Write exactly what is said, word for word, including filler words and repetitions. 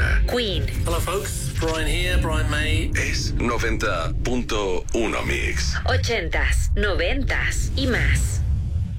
Barcelona. Queen. Hello folks, Brian here, Brian May. Es noventa punto uno Mix. Ochentas, noventas y más.